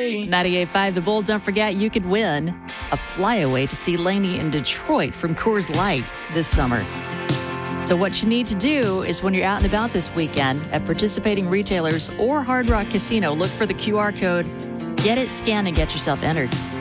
98.5 The Bull. Don't forget, you could win a flyaway to see Laney in Detroit from Coors Light this summer. So what you need to do is when you're out and about this weekend at participating retailers or Hard Rock Casino, look for the QR code, get it scanned, and get yourself entered.